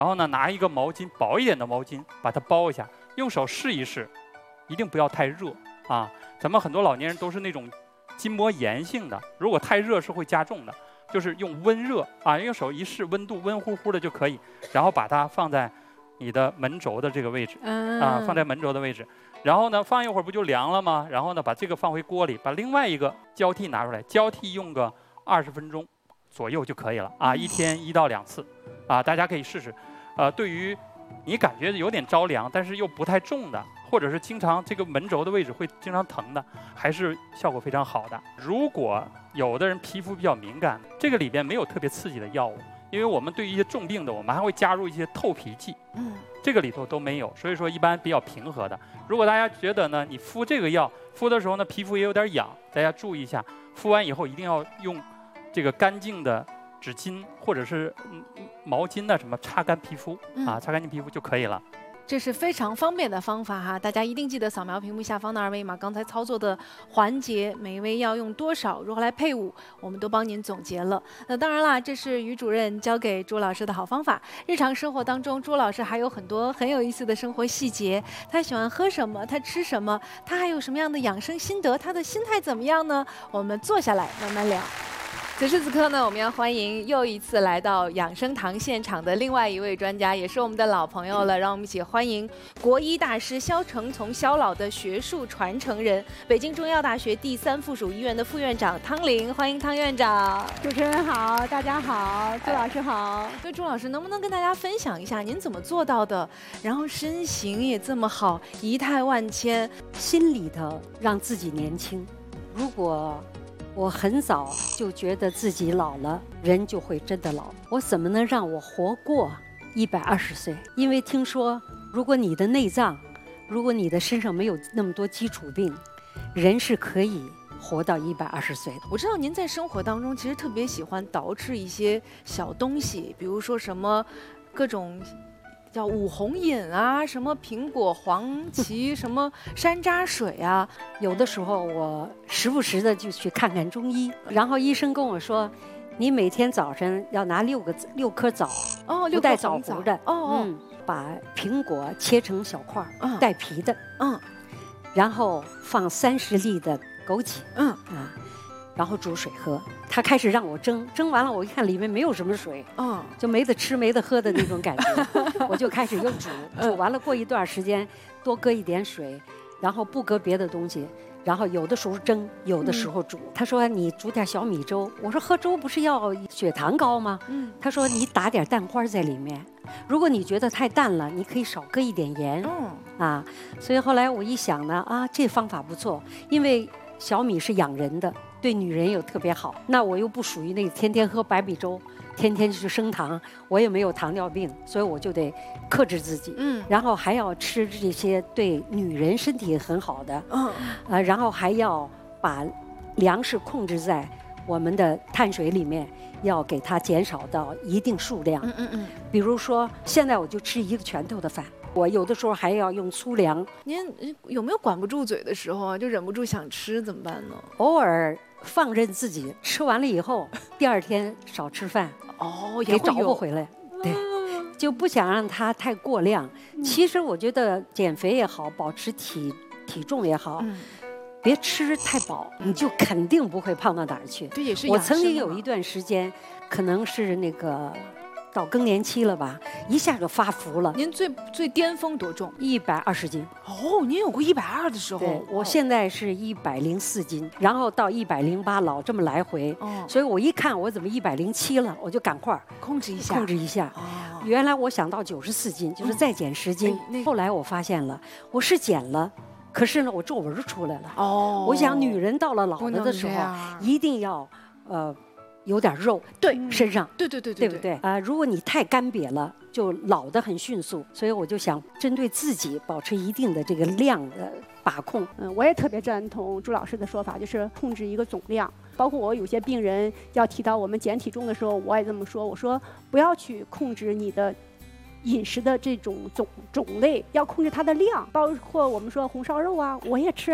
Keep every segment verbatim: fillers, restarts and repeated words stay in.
然后呢，拿一个毛巾，薄一点的毛巾，把它包一下，用手试一试，一定不要太热啊。咱们很多老年人都是那种筋膜炎性的，如果太热是会加重的。就是用温热啊，用手一试，温度温乎乎的就可以，然后把它放在你的门轴的这个位置啊，放在门轴的位置。然后呢，放一会儿不就凉了吗？然后呢，把这个放回锅里，把另外一个交替拿出来，交替用个二十分钟左右就可以了啊，一天一到两次啊，大家可以试试。呃，对于你感觉有点着凉，但是又不太重的，或者是经常这个门轴的位置会经常疼的，还是效果非常好的。如果有的人皮肤比较敏感，这个里边没有特别刺激的药物，因为我们对于一些重病的，我们还会加入一些透皮剂，嗯，这个里头都没有，所以说一般比较平和的。如果大家觉得呢，你敷这个药敷的时候呢，皮肤也有点痒，大家注意一下，敷完以后一定要用这个干净的纸巾或者是毛巾的什么擦干皮肤啊，擦干净皮肤就可以了。 这是非常方便的方法哈，大家一定记得扫描屏幕下方的二维码。刚才操作的环节，每一位要用多少，如何来配伍，我们都帮您总结了。那当然啦，这是于主任教给朱老师的好方法。日常生活当中，朱老师还有很多很有意思的生活细节。他喜欢喝什么？他吃什么？他还有什么样的养生心得？他的心态怎么样呢？我们坐下来慢慢聊。此时此刻呢，我们要欢迎又一次来到养生堂现场的另外一位专家，也是我们的老朋友了。让我们一起欢迎国医大师肖承从肖老的学术传承人，北京中医药大学第三附属医院的副院长汤玲，欢迎汤院长。 主持人好，大家好，朱老师好。 所以朱老师能不能跟大家分享一下您怎么做到的？然后身形也这么好，仪态万千， 心里头让自己年轻。如果我很早就觉得自己老了，人就会真的老。我怎么能让我活过一百二十岁？因为听说，如果你的内脏，如果你的身上没有那么多基础病，人是可以活到一百二十岁的。 我知道您在生活当中其实特别喜欢捯饬一些小东西，比如说什么各种叫五红饮啊，什么苹果黄芪，什么山楂水啊。 有的时候我时不时的就去看看中医，然后医生跟我说，你每天早晨要拿六个六颗枣， 哦， 不带枣核的， 哦哦、 嗯，把苹果切成小块，嗯，带皮的， 嗯， 然后放三十粒的枸杞， 嗯啊。然后煮水喝，他开始让我蒸，蒸完了我一看里面没有什么水，嗯，就没得吃没得喝的那种感觉，我就开始又煮，煮完了过一段时间多搁一点水，然后不搁别的东西，然后有的时候蒸，有的时候煮。嗯、他说你煮点小米粥，我说喝粥不是要血糖高吗？嗯，他说你打点蛋花在里面，如果你觉得太淡了，你可以少搁一点盐，嗯啊，所以后来我一想呢，啊，这方法不错，因为小米是养人的。对女人又特别好，那我又不属于那个天天喝白米粥，天天就是升糖，我也没有糖尿病，所以我就得克制自己，嗯，然后还要吃这些对女人身体很好的，嗯，呃，然后还要把粮食控制在我们的碳水里面，要给它减少到一定数量，嗯嗯嗯，比如说现在我就吃一个拳头的饭。我有的时候还要用粗粮。 您有没有管不住嘴的时候啊？就忍不住想吃怎么办呢？ 偶尔放任自己，吃完了以后，第二天少吃饭， 哦， 也找不回来。对，就不想让它太过量。嗯、其实我觉得减肥也好，保持体体重也好，嗯、别吃太饱，你就肯定不会胖到哪儿去。 这也是我曾经有一段时间，可能是那个。到更年期了吧，一下就发福了。 您最最巅峰多重？ 一百二十斤。 哦，您有过一百二的时候？ 对，我现在是一百零四斤，然后到一百零八，老这么来回。哦，所以我一看我怎么一百零七了，我就赶快控制一下， 控制一下。哦，原来我想到九十四斤，就是再减十斤。嗯、后来我发现了，我是减了。可是呢，我皱纹出来了。哦，我想女人到了老了的时候，一定要呃。有点肉，对，身上， 对对对对， 对不对啊？如果你太干瘪了，就老得很迅速。所以我就想针对自己保持一定的这个量的把控。 嗯，我也特别赞同朱老师的说法，就是控制一个总量。包括我有些病人要提到我们减体重的时候，我也这么说，我说不要去控制你的饮食的这种种种类，要控制它的量。包括我们说红烧肉啊，我也吃啊。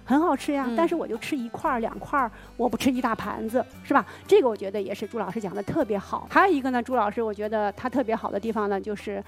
很好吃呀， 嗯、 但是我就吃一块儿两块儿，我不吃一大盘子，是吧？这个我觉得也是朱老师讲的特别好。还有一个呢，朱老师我觉得他特别好的地方呢，就是